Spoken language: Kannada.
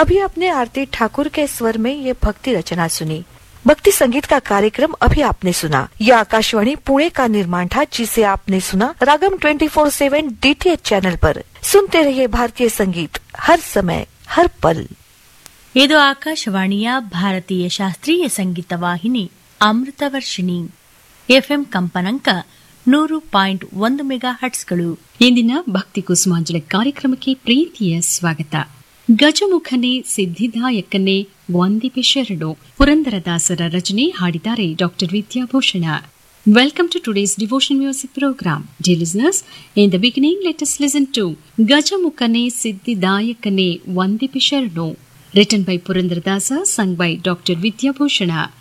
अभी आपने आरती ठाकुर के स्वर में ये भक्ति रचना सुनी। भक्ति संगीत का कार्यक्रम अभी आपने सुना। यह आकाशवाणी पुणे का निर्माण था, जिसे आपने सुना रागम 24/7 DTH चैनल पर। सुनते रहिए भारतीय संगीत हर समय हर पल। ಇದು ಆಕಾಶವಾಣಿಯ ಭಾರತೀಯ ಶಾಸ್ತ್ರೀಯ ಸಂಗೀತ ವಾಹಿನಿ ಅಮೃತವರ್ಷಿಣಿ. ಎಫ್ಎಂ ಕಂಪನಾಂಕ 100.1 ಮೆಗಾಹರ್ಟ್ಸ್ಗಳು. ಇಂದಿನ ಭಕ್ತಿ ಕುಸುಮಾಂಜಲಿ ಕಾರ್ಯಕ್ರಮಕ್ಕೆ ಪ್ರೀತಿಯ ಸ್ವಾಗತ. ಗಜಮುಖನೇ ಸಿದ್ಧಿದಾಯಕನೇ ವಂದಿಪೆ ಶರಣು. ಪುರಂದರದಾಸರ ರಚನೆ ಹಾಡಿದ್ದಾರೆ doctor Vidyabhushana. Welcome to today's devotion music program. Dear listeners, in the beginning let us listen to Gajamukhane Siddhidayakane Vandipe Sharanu, written by Purandaradasa, sung by Dr. Vidyabhushana.